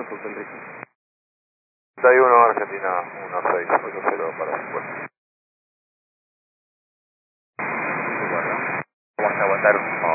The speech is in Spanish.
1, Sultan Enrique. 31 Argentina 1680 para 50. Vamos a aguantar